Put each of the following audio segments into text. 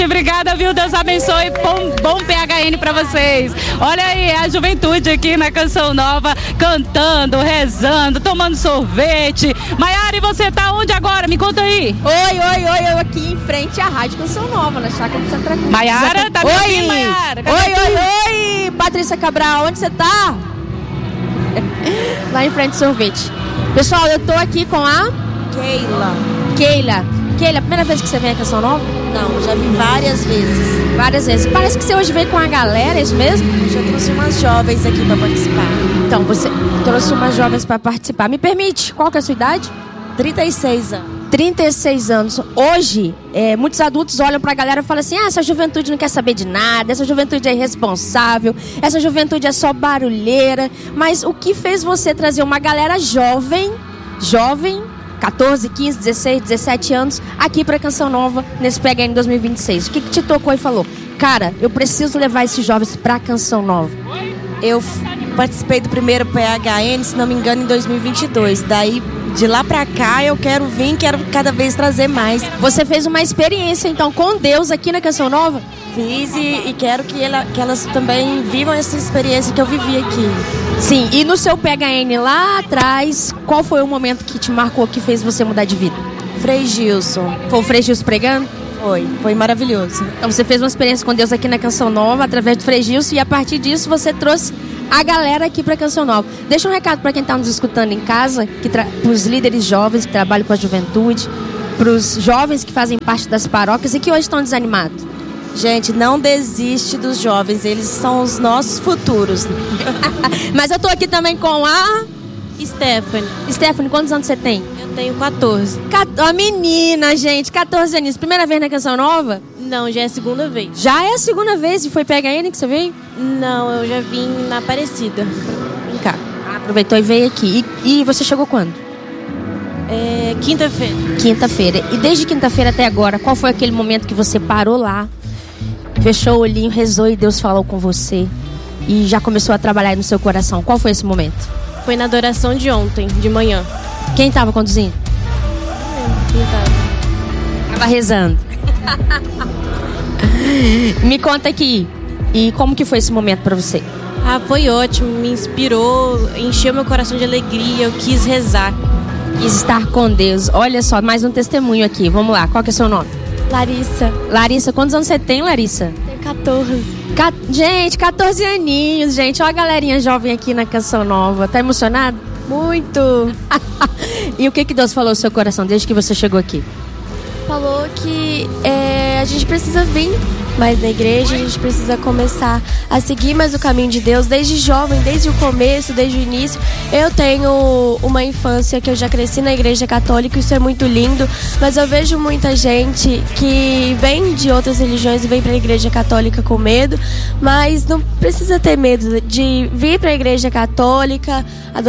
gente. Obrigada, viu? Deus abençoe. Bom PHN pra vocês. Olha aí, a juventude aqui na Canção Nova, cantando, rezando, tomando sorvete. Maiara, e você tá onde agora? Me conta aí. Oi, eu aqui em frente à Rádio Canção Nova, na chácara de Santa Cruz. Maiara, tá me ouvindo, Maiara? Oi, Patrícia Cabral, onde você tá? Lá em frente ao sorvete. Pessoal, eu tô aqui com a Keila, primeira vez que você vem à Canção Nova? Não, já vim várias vezes. Várias vezes. Parece que você hoje veio com a galera, é isso mesmo? Já trouxe umas jovens aqui para participar. Então, você trouxe umas jovens para participar. Me permite, qual que é a sua idade? 36 anos. 36 anos. Hoje, muitos adultos olham pra galera e falam assim: essa juventude não quer saber de nada, essa juventude é irresponsável, essa juventude é só barulheira. Mas o que fez você trazer uma galera jovem, 14, 15, 16, 17 anos, aqui pra Canção Nova, nesse PHN 2026? O que te tocou e falou: cara, eu preciso levar esses jovens pra Canção Nova? Eu participei do primeiro PHN, se não me engano, em 2022. Daí, de lá pra cá, eu quero cada vez trazer mais. Você fez uma experiência, então, com Deus aqui na Canção Nova? Fiz e quero que elas também vivam essa experiência que eu vivi aqui. Sim, e no seu PHN lá atrás, qual foi o momento que te marcou, que fez você mudar de vida? Frei Gilson. Foi o Frei Gilson pregando? Foi maravilhoso. Então você fez uma experiência com Deus aqui na Canção Nova, através do Frei Gilson, e a partir disso você trouxe a galera aqui para Canção Nova. Deixa um recado para quem está nos escutando em casa, para os líderes jovens que trabalham com a juventude, para os jovens que fazem parte das paróquias e que hoje estão desanimados. Gente, não desiste dos jovens, eles são os nossos futuros. Mas eu tô aqui também com a Stephanie. Stephanie, quantos anos você tem? Eu tenho 14. Ó, menina, gente, 14 anos. Primeira vez na Canção Nova? Não, já é a segunda vez. Já é a segunda vez? E foi PHN que você veio? Não, eu já vim na Aparecida. Vem cá. Aproveitou e veio aqui. E você chegou quando? Quinta-feira. Quinta-feira. E desde quinta-feira até agora, qual foi aquele momento que você parou lá, fechou o olhinho, rezou e Deus falou com você e já começou a trabalhar no seu coração? Qual foi esse momento? Foi na adoração de ontem, de manhã. Quem estava conduzindo? Quem estava? Tava rezando. Me conta aqui. E como que foi esse momento para você? Foi ótimo, me inspirou, encheu meu coração de alegria, eu quis rezar. Quis estar com Deus. Olha só, mais um testemunho aqui. Vamos lá, qual que é o seu nome? Larissa. Larissa, quantos anos você tem, Larissa? Tenho 14. Gente, 14 aninhos, gente. Olha a galerinha jovem aqui na Canção Nova. Tá emocionado? Muito. E o que Deus falou no seu coração desde que você chegou aqui? Falou que a gente precisa vir mais na igreja, a gente precisa começar a seguir mais o caminho de Deus desde jovem, desde o começo, desde o início. Eu tenho uma infância que eu já cresci na igreja católica, isso é muito lindo, mas eu vejo muita gente que vem de outras religiões e vem para a igreja católica com medo, mas não precisa ter medo de vir para a igreja católica,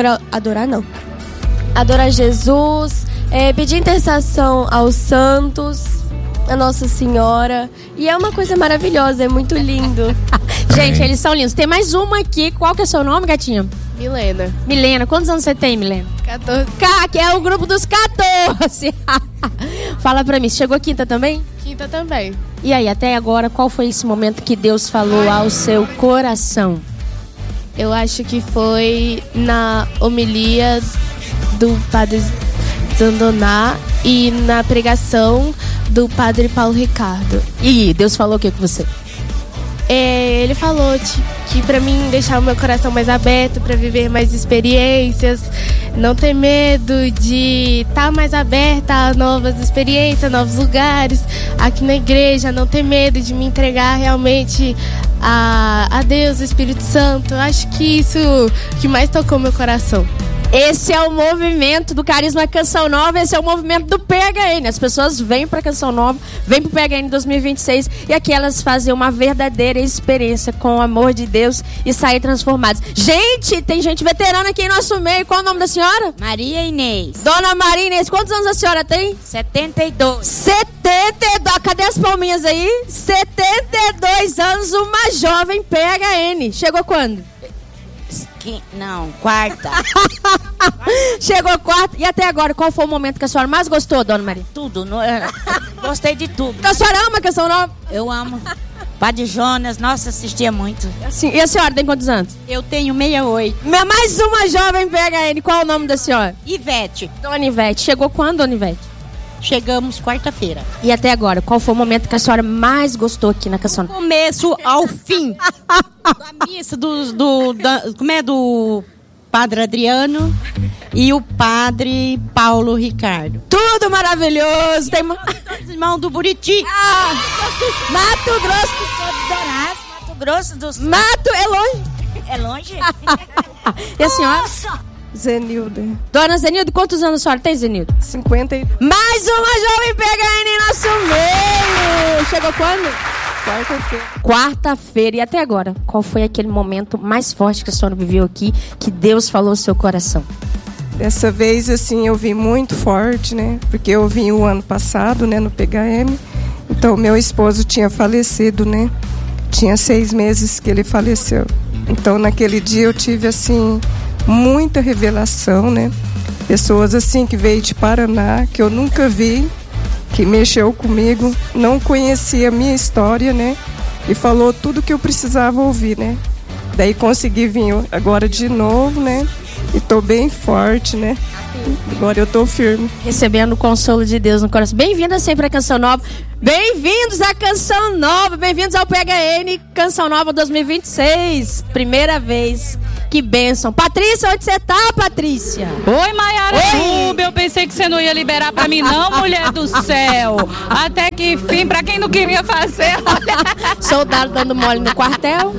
adorar Jesus, pedir intercessão aos santos, a Nossa Senhora. E é uma coisa maravilhosa, é muito lindo. Gente, eles são lindos. Tem mais uma aqui. Qual que é o seu nome, gatinha? Milena. Milena, quantos anos você tem, Milena? 14. Que é o grupo dos 14. Fala pra mim, chegou quinta também? Quinta também. E aí, até agora, qual foi esse momento que Deus falou ao seu coração? Eu acho que foi na homilia do Padre Zandoná e na pregação do Padre Paulo Ricardo. E Deus falou o que com você? Ele falou que pra mim deixar o meu coração mais aberto pra viver mais experiências, não ter medo de estar mais aberta a novas experiências, novos lugares aqui na igreja, não ter medo de me entregar realmente a Deus, o Espírito Santo. Eu acho que isso que mais tocou meu coração. Esse é o movimento do Carisma Canção Nova, esse é o movimento do PHN. As pessoas vêm para Canção Nova, vêm para o PHN 2026 e aqui elas fazem uma verdadeira experiência com o amor de Deus e saem transformadas. Gente, tem gente veterana aqui em nosso meio. Qual é o nome da senhora? Maria Inês. Dona Maria Inês, quantos anos a senhora tem? 72. 72, cadê as palminhas aí? 72 anos, uma jovem PHN. Chegou quando? Quarta. Chegou quarta. E até agora, qual foi o momento que a senhora mais gostou, Dona Maria? Tudo. Gostei de tudo. Então a senhora ama a Canção Nova? Eu amo. Padre Jonas, nossa, assistia muito. Sim. E a senhora tem quantos anos? Eu tenho 68. Mais uma jovem PHN. Qual é o nome da senhora? Ivete. Dona Ivete. Chegou quando, Dona Ivete? Chegamos quarta-feira. E até agora, qual foi o momento que a senhora mais gostou aqui na Canção Nova? Começo ao fim. Da missa do Padre Adriano e o Padre Paulo Ricardo. Tudo maravilhoso. Tem Todos irmãos do Buriti. Mato Grosso. Mato Grosso do Sul. Mato é longe. É longe? E a senhora? Zenilda, Dona Zenilda, quantos anos a senhora tem, Zenilda? 50 Mais uma jovem PHN em nosso meio. Chegou quando? quarta-feira. Quarta-feira. E até agora, qual foi aquele momento mais forte que a senhora viveu aqui, que Deus falou no seu coração? Dessa vez, assim, eu vim muito forte, né? Porque eu vim o ano passado, né, no PHM. Então, meu esposo tinha falecido, né? Tinha 6 meses que ele faleceu. Então, naquele dia eu tive, assim, muita revelação, né? Pessoas, assim, que veio de Paraná, que eu nunca vi, que mexeu comigo, não conhecia a minha história, né? E falou tudo que eu precisava ouvir, né? Daí consegui vir agora de novo, né? E tô bem forte, né? Agora eu tô firme. Recebendo o consolo de Deus no coração. Bem-vindas sempre à Canção Nova. Bem-vindos à Canção Nova. Bem-vindos ao PHN Canção Nova 2026. Primeira vez. Que bênção. Patrícia, onde você tá, Patrícia? Oi, Maiara Oi. Rubio. Eu pensei que você não ia liberar pra mim, não, mulher do céu. Até que enfim, pra quem não queria fazer. Soldado dando mole no quartel.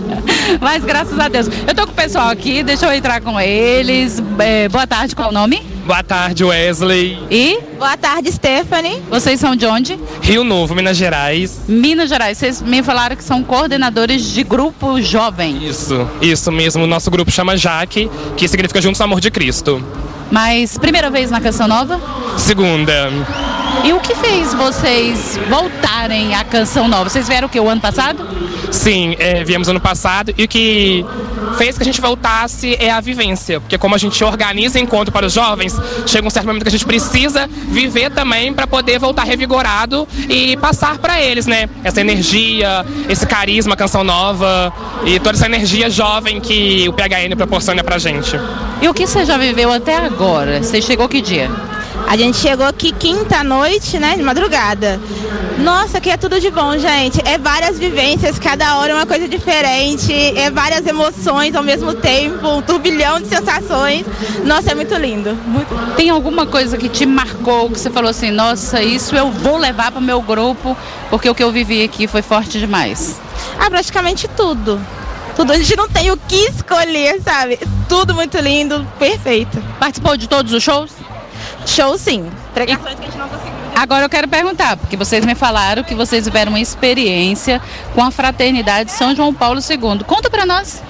Mas graças a Deus. Eu tô com o pessoal aqui, deixa eu entrar com eles. Boa tarde, qual o nome? Boa tarde, Wesley. E? Boa tarde, Stephanie. Vocês são de onde? Rio Novo, Minas Gerais. Minas Gerais. Vocês me falaram que são coordenadores de grupo jovem. Isso mesmo. O nosso grupo chama Jaque, que significa Juntos no Amor de Cristo. Mas primeira vez na Canção Nova? Segunda. E o que fez vocês voltarem à Canção Nova? Vocês vieram o quê, o ano passado? Sim, viemos ano passado e o que fez que a gente voltasse é a vivência, porque como a gente organiza encontro para os jovens, chega um certo momento que a gente precisa viver também para poder voltar revigorado e passar para eles, né? Essa energia, esse carisma, Canção Nova e toda essa energia jovem que o PHN proporciona pra gente. E o que você já viveu até agora? Você chegou que dia? A gente chegou aqui quinta-noite, né, de madrugada. Nossa, aqui é tudo de bom, gente. É várias vivências, cada hora é uma coisa diferente, é várias emoções ao mesmo tempo, um turbilhão de sensações. Nossa, é muito lindo. Muito... Tem alguma coisa que te marcou, que você falou assim, nossa, isso eu vou levar para o meu grupo, porque o que eu vivi aqui foi forte demais? Praticamente tudo. Tudo, a gente não tem o que escolher, sabe? Tudo muito lindo, perfeito. Participou de todos os shows? Show sim. Pregações que a gente não conseguiu. Agora eu quero perguntar, porque vocês me falaram que vocês tiveram uma experiência com a Fraternidade São João Paulo II. Conta pra nós.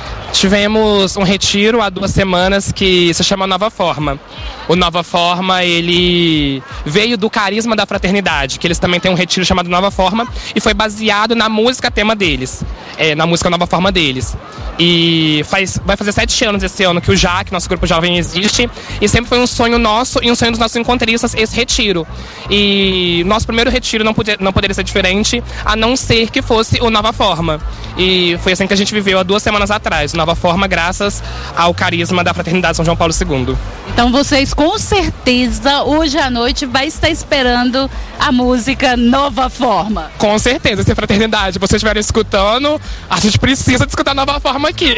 Tivemos um retiro há 2 semanas que se chama Nova Forma. O Nova Forma, ele veio do carisma da fraternidade, que eles também têm um retiro chamado Nova Forma, e foi baseado na música tema deles, na música Nova Forma deles. E vai fazer 7 anos esse ano que o Jaque, nosso grupo jovem, existe, e sempre foi um sonho nosso e um sonho dos nossos encontristas esse retiro. E nosso primeiro retiro não poderia ser diferente, a não ser que fosse o Nova Forma. E foi assim que a gente viveu há 2 semanas atrás, Nova Forma, graças ao carisma da Fraternidade São João Paulo II. Então vocês com certeza hoje à noite vai estar esperando a música Nova Forma. Com certeza, se a Fraternidade vocês estiverem escutando, a gente precisa de escutar Nova Forma aqui.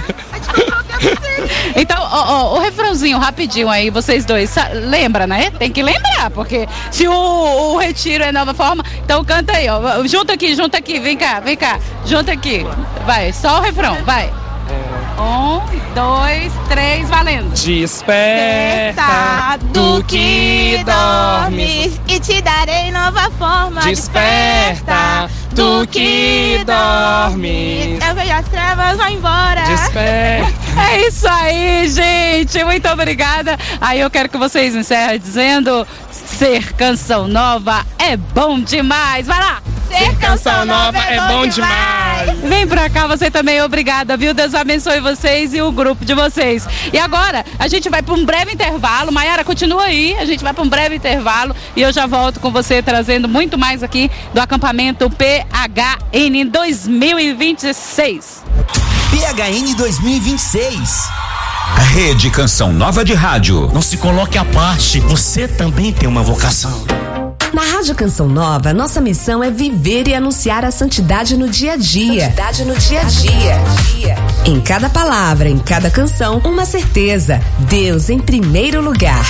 Então, o refrãozinho rapidinho aí, vocês dois, lembra, né? Tem que lembrar, porque se o retiro é Nova Forma, então canta aí, ó. Junta aqui, vem cá, junta aqui. Vai, só o refrão, vai. 1, 2, 3, valendo. Desperta do que dormes e te darei nova forma. Desperta do que dormes. Eu vejo as trevas, vai embora. Desperta. É isso aí, gente. Muito obrigada. Aí eu quero que vocês encerrem dizendo: ser Canção Nova é bom demais. Vai lá. Ser Canção Nova é bom demais. Vem pra cá, você também, obrigada, viu? Deus abençoe vocês e o grupo de vocês. E agora, a gente vai para um breve intervalo. Maiara, continua aí, a gente vai para um breve intervalo e eu já volto com você trazendo muito mais aqui do acampamento PHN 2026. PHN 2026. Rede Canção Nova de Rádio. Não se coloque à parte, você também tem uma vocação. Na Rádio Canção Nova, nossa missão é viver e anunciar a santidade no dia a dia. Santidade no dia a dia. Em cada palavra, em cada canção, uma certeza: Deus em primeiro lugar.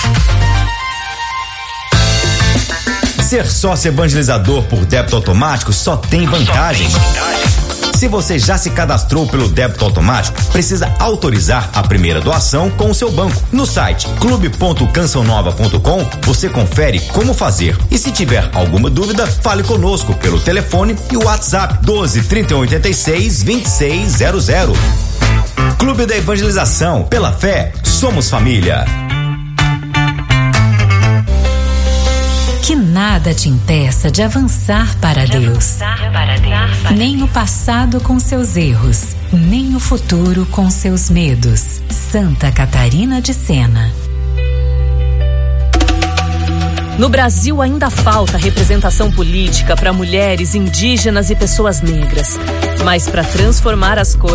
Ser sócio evangelizador por débito automático só tem vantagens. Se você já se cadastrou pelo débito automático, precisa autorizar a primeira doação com o seu banco. No site clube.cançãonova.com você confere como fazer. E se tiver alguma dúvida, fale conosco pelo telefone e o WhatsApp 12 31 86 2600. Clube da Evangelização. Pela fé, somos família. Que nada te impeça de avançar para Deus. Nem o passado com seus erros, nem o futuro com seus medos. Santa Catarina de Sena. No Brasil ainda falta representação política para mulheres, indígenas e pessoas negras. Mas para transformar as coisas